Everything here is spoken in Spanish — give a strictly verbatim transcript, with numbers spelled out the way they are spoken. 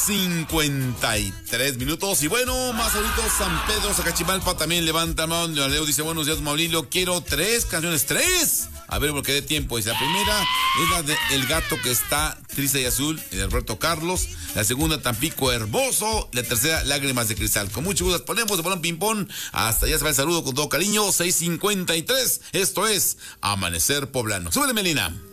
cincuenta y tres minutos. Y bueno, más ahorita San Pedro Zacachimalpa también levanta mano. Leo dice: buenos días, Maulilio. Quiero tres canciones, tres. A ver, porque dé tiempo. Dice: la primera es la de El Gato que está triste y azul, de Alberto Carlos. La segunda, Tampico Hermoso. La tercera, Lágrimas de Cristal. Con mucho gusto las ponemos de Bolón Ping Pong. Hasta allá se va el saludo con todo cariño. seis cincuenta y tres. Esto es Amanecer Poblano. Súbele, Melina.